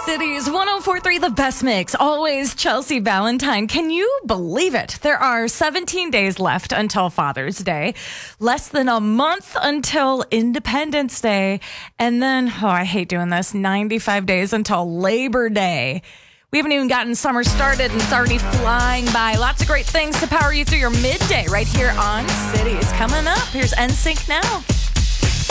Cities 1043, the best mix. Always Chelsea Valentine. Can you believe it? There are 17 days left until Father's Day, less than a month until Independence Day, and then, I hate doing this, 95 days until Labor Day. We haven't even gotten summer started and it's already flying by. Lots of great things to power you through your midday right here on Cities. Coming up, here's NSYNC now.